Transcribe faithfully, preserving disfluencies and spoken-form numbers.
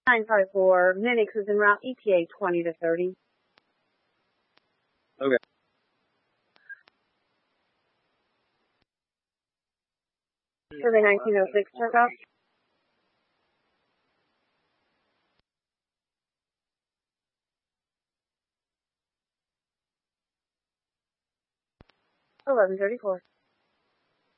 nine five four, Minix is en route E T A twenty to thirty. Okay. Survey nineteen oh six, check out. eleven thirty-four.